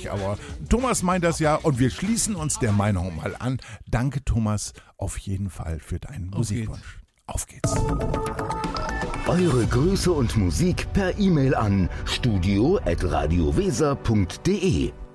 nicht, aber Thomas meint das ja und wir schließen uns der Meinung mal an. Danke, Thomas, auf jeden Fall für deinen Musikwunsch. Auf geht's. Eure Grüße und Musik per E-Mail an studio@radioweser.de.